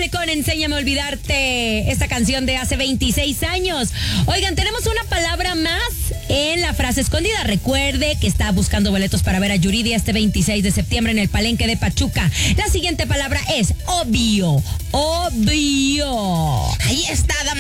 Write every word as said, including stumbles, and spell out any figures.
José con Enséñame a olvidarte, esta canción de hace veintiséis años. Oigan, tenemos una palabra más en la frase escondida. Recuerde que está buscando boletos para ver a Yuridia este veintiséis de septiembre en el Palenque de Pachuca. La siguiente palabra es obvio. Obvio. Ahí está, dama.